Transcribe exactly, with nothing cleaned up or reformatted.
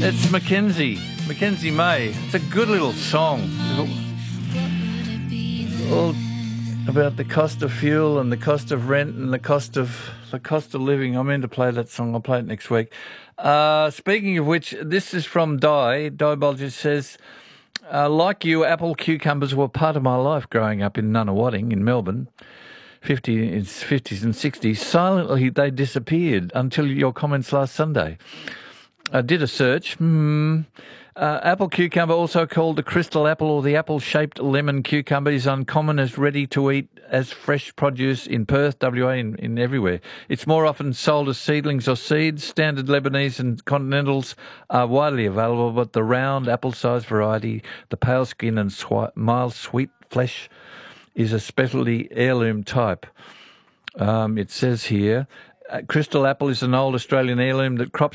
It's Mackenzie, Mackenzie May. It's a good little song. All about the cost of fuel and the cost of rent and the cost of the cost of living. I'm in to play that song. I'll play it next week. Uh, speaking of which, this is from Di. Di Bolger says, uh, like you, apple cucumbers were part of my life growing up in Nunawading in Melbourne. fifties and sixties. Silently, they disappeared until your comments last Sunday. I did a search. Hmm. Uh, apple cucumber, also called the crystal apple or the apple-shaped lemon cucumber, is uncommon as ready-to-eat as fresh produce in Perth, W A, in, in everywhere. It's more often sold as seedlings or seeds. Standard Lebanese and continentals are widely available, but the round, apple-sized variety, the pale skin and swi- mild sweet flesh, is a specialty heirloom type. Um, it says here, Uh, crystal apple is an old Australian heirloom that crops